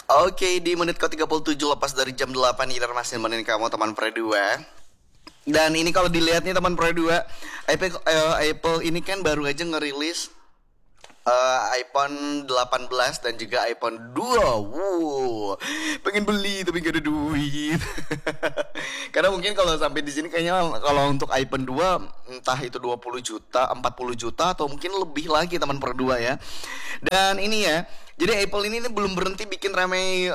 Oke, di menit ke-37 lepas dari jam 8 Idar masih nemenin kamu teman Pre2. Dan ini kalau dilihat nih teman Pre2, Apple ini kan baru aja ngerilis iPhone 18 dan juga iPhone 2. Wow, pengen beli tapi gak ada duit. Karena mungkin kalau sampai di sini kayaknya kalau untuk iPhone 2 entah itu 20 juta, 40 juta atau mungkin lebih lagi teman Pre2 ya. Dan ini ya, jadi Apple ini belum berhenti bikin ramai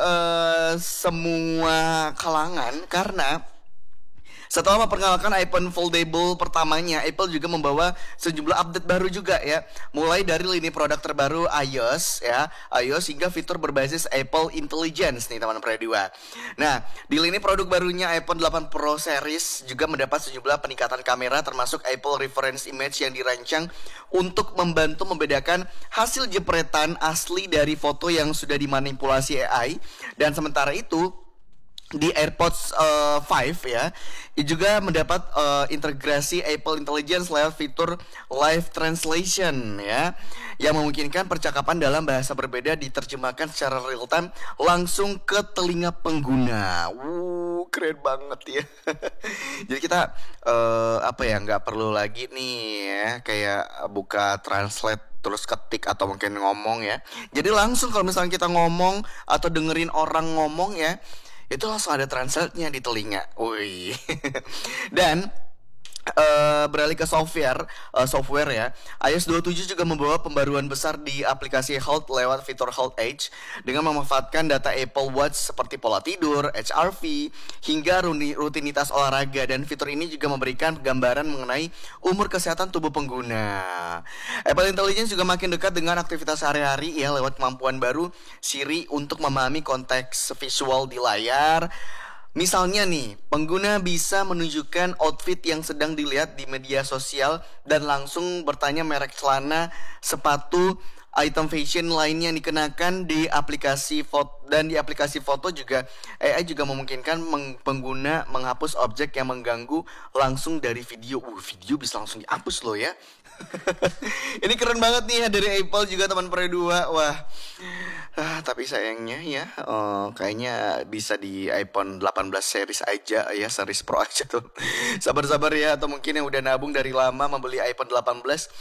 semua kalangan karena setelah memperkenalkan iPhone foldable pertamanya, Apple juga membawa sejumlah update baru juga ya. Mulai dari lini produk terbaru iOS ya, iOS hingga fitur berbasis Apple Intelligence nih teman Pre2. Nah, di lini produk barunya iPhone 8 Pro Series juga mendapat sejumlah peningkatan kamera termasuk Apple Reference Image yang dirancang untuk membantu membedakan hasil jepretan asli dari foto yang sudah dimanipulasi AI. Dan sementara itu di AirPods 5 ya juga mendapat integrasi Apple Intelligence lewat fitur Live Translation ya, yang memungkinkan percakapan dalam bahasa berbeda diterjemahkan secara real time langsung ke telinga pengguna. Keren banget ya. Jadi kita nggak perlu lagi nih ya kayak buka translate terus ketik atau mungkin ngomong ya. Jadi langsung kalau misalnya kita ngomong atau dengerin orang ngomong ya, itu langsung ada translate-nya di telinga. Wih. Dan beralih ke software ya. iOS 27 juga membawa pembaruan besar di aplikasi Health lewat fitur Health Edge dengan memanfaatkan data Apple Watch seperti pola tidur, HRV, hingga rutinitas olahraga. Dan fitur ini juga memberikan gambaran mengenai umur kesehatan tubuh pengguna. Apple Intelligence juga makin dekat dengan aktivitas sehari-hari ya lewat kemampuan baru Siri untuk memahami konteks visual di layar. Misalnya nih, pengguna bisa menunjukkan outfit yang sedang dilihat di media sosial dan langsung bertanya merek celana, sepatu, item fashion lainnya yang dikenakan di aplikasi foto. Dan di aplikasi foto juga AI juga memungkinkan pengguna menghapus objek yang mengganggu langsung dari video. Video bisa langsung dihapus loh ya. Ini keren banget nih ya dari Apple juga teman Pre2. Wah. Tapi sayangnya ya kayaknya bisa di iPhone 18 series aja ya, series Pro aja tuh. Sabar-sabar ya, atau mungkin yang udah nabung dari lama membeli iPhone 18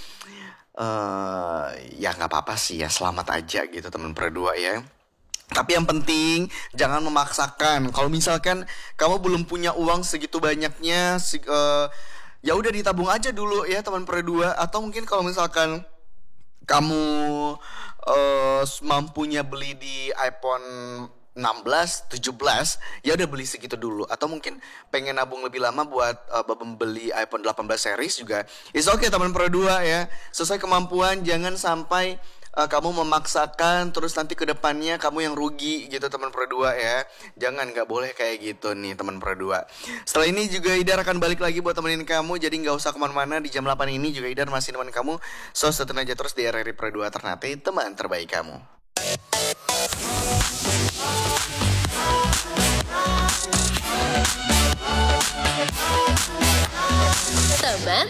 ya nggak apa-apa sih ya, selamat aja gitu teman Pre2 ya. Tapi yang penting jangan memaksakan. Kalau misalkan kamu belum punya uang segitu banyaknya, ya udah ditabung aja dulu ya teman Pre2. Atau mungkin kalau misalkan kamu mampunya beli di iPhone 16, 17, ya udah beli segitu dulu. Atau mungkin pengen nabung lebih lama buat membeli iPhone 18 series juga. It's okay teman Pro2 ya. Sesuai kemampuan, jangan sampai kamu memaksakan terus nanti ke depannya kamu yang rugi gitu teman Pro2 ya. Jangan, nggak boleh kayak gitu nih teman Pro2. Setelah ini juga Idar akan balik lagi buat temenin kamu. Jadi nggak usah kemana-mana, di jam 8 ini juga Idar masih teman kamu. So stay aja terus di RRI Pro2 Ternate, teman terbaik kamu. Teman